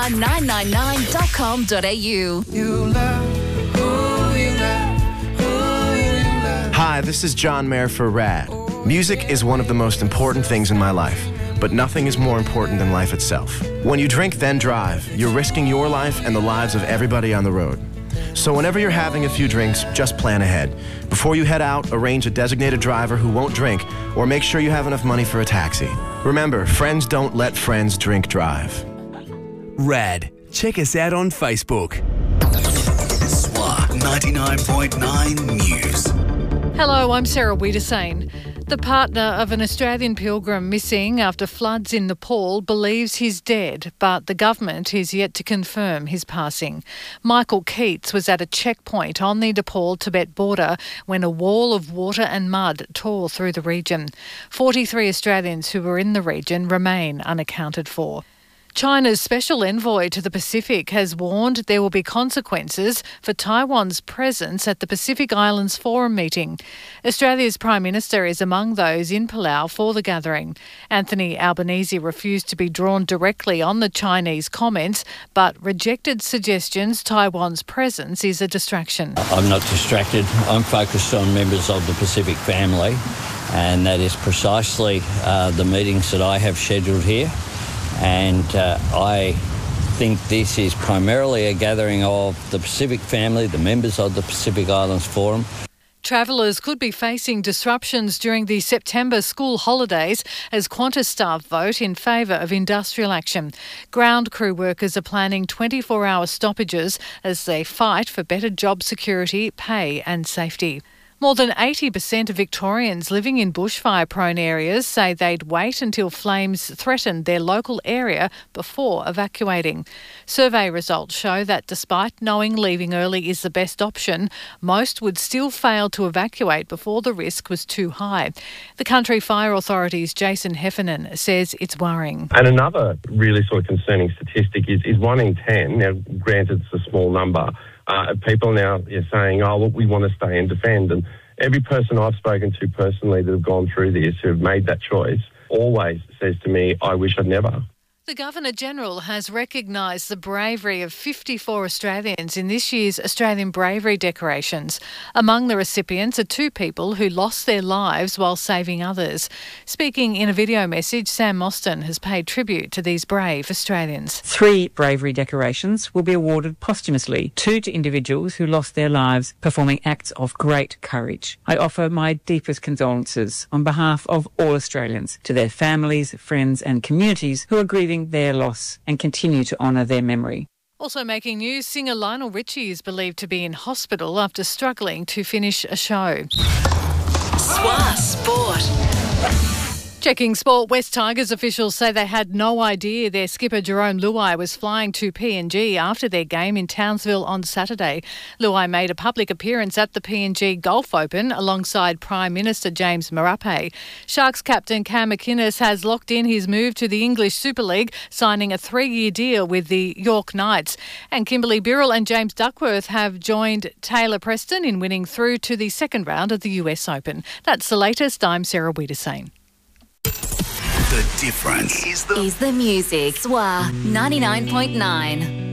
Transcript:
swa999.com.au. Hi, this is John Mayer for RAD. Music is one of the most important things in my life, but nothing is more important than life itself. When you drink, then drive, you're risking your life and the lives of everybody on the road. So whenever you're having a few drinks, just plan ahead. Before you head out, arrange a designated driver who won't drink, or make sure you have enough money for a taxi. Remember, friends don't let friends drink drive. RAD. Check us out on Facebook. SWA 99.9 News. Hello, I'm Sarah Wiedersane. The partner of an Australian pilgrim missing after floods in Nepal believes he's dead, but the government is yet to confirm his passing. Michael Keats was at a checkpoint on the Nepal-Tibet border when a wall of water and mud tore through the region. 43 Australians who were in the region remain unaccounted for. China's special envoy to the Pacific has warned there will be consequences for Taiwan's presence at the Pacific Islands Forum meeting. Australia's Prime Minister is among those in Palau for the gathering. Anthony Albanese refused to be drawn directly on the Chinese comments, but rejected suggestions Taiwan's presence is a distraction. I'm not distracted. I'm focused on members of the Pacific family, and that is precisely the meetings that I have scheduled here. And I think this is primarily a gathering of the Pacific family, the members of the Pacific Islands Forum. Travellers could be facing disruptions during the September school holidays as Qantas staff vote in favour of industrial action. Ground crew workers are planning 24-hour stoppages as they fight for better job security, pay and safety. More than 80% of Victorians living in bushfire-prone areas say they'd wait until flames threatened their local area before evacuating. Survey results show that despite knowing leaving early is the best option, most would still fail to evacuate before the risk was too high. The Country Fire Authority's Jason Heffernan says it's worrying. And another really sort of concerning statistic is 1 in 10, now granted it's a small number, people now are saying, oh, look, we want to stay and defend. And every person I've spoken to personally that have gone through this, who have made that choice, always says to me, I wish I'd never. The Governor-General has recognised the bravery of 54 Australians in this year's Australian Bravery Decorations. Among the recipients are 2 people who lost their lives while saving others. Speaking in a video message, Sam Mostyn has paid tribute to these brave Australians. 3 bravery decorations will be awarded posthumously, 2 to individuals who lost their lives performing acts of great courage. I offer my deepest condolences on behalf of all Australians to their families, friends and communities who are grieving their loss and continue to honour their memory. Also making news, singer Lionel Richie is believed to be in hospital after struggling to finish a show. SWA Sport. Checking sport, West Tigers officials say they had no idea their skipper Jerome Luai was flying to PNG after their game in Townsville on Saturday. Luai made a public appearance at the PNG Golf Open alongside Prime Minister James Marape. Sharks captain Cam McInnes has locked in his move to the English Super League, signing a 3-year deal with the York Knights. And Kimberly Birrell and James Duckworth have joined Taylor Preston in winning through to the second round of the US Open. That's the latest. I'm Sarah Wiedersane. The difference is the music. SWA 99.9.